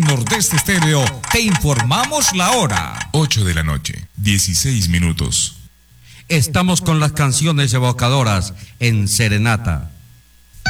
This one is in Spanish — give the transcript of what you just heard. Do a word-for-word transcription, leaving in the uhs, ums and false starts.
Nordeste Estéreo te informamos la hora. ocho de la noche, dieciséis minutos. Estamos con las canciones evocadoras en Serenata.